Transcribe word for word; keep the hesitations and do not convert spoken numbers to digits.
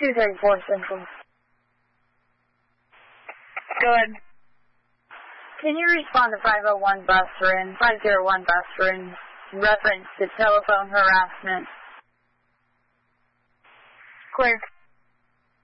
two thirty-four Central. Go ahead. Can you respond to five oh one Busterin, five oh one Busterin, reference to telephone harassment? Clear.